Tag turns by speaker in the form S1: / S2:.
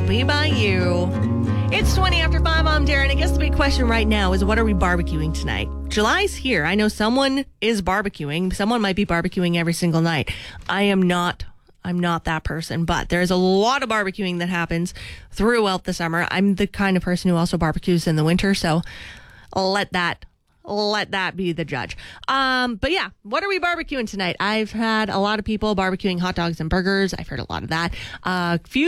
S1: be by you. It's 20 after 5. I'm Darren. I guess the big question right now is, what are we barbecuing tonight? July's here. I know someone is barbecuing. Someone might be barbecuing every single night. I'm not that person, but there's a lot of barbecuing that happens throughout the summer. I'm the kind of person who also barbecues in the winter, so let that be the judge. But yeah, what are we barbecuing tonight? I've had a lot of people barbecuing hot dogs and burgers. I've heard a lot of that. Few